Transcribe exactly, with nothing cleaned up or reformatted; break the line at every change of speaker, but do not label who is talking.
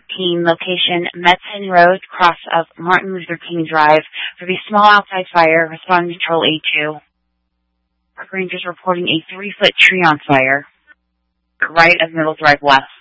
thirteen, location Medicine Road, cross of Martin Luther King Drive, for the small outside fire, responding control A two. Park Rangers reporting a three-foot tree on fire, right of Middle Drive West.